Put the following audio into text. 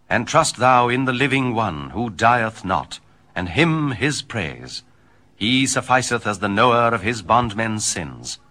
And trust thou in the living one, who dieth not, and him his praise. He sufficeth as the knower of his bondmen's sins,